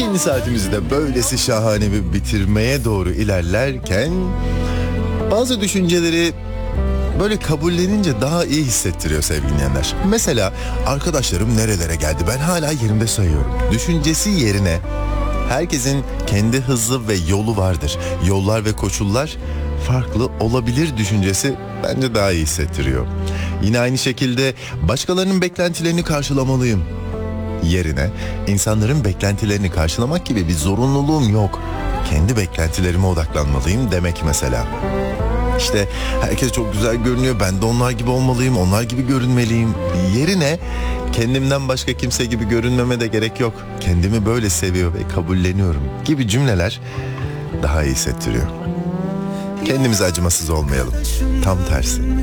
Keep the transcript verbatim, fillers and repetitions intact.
Yeni saatimizi de böylesi şahane bir bitirmeye doğru ilerlerken bazı düşünceleri böyle kabullenince daha iyi hissettiriyor sevgili dinleyenler. Mesela arkadaşlarım nerelere geldi, ben hala yerimde sayıyorum düşüncesi yerine herkesin kendi hızı ve yolu vardır. Yollar ve koşullar farklı olabilir düşüncesi bence daha iyi hissettiriyor. Yine aynı şekilde başkalarının beklentilerini karşılamalıyım yerine insanların beklentilerini karşılamak gibi bir zorunluluğum yok. Kendi beklentilerime odaklanmalıyım demek mesela. İşte herkes çok güzel görünüyor, ben de onlar gibi olmalıyım, onlar gibi görünmeliyim yerine kendimden başka kimse gibi görünmeme de gerek yok. Kendimi böyle seviyor ve kabulleniyorum gibi cümleler daha iyi hissettiriyor. Kendimize acımasız olmayalım. Tam tersi.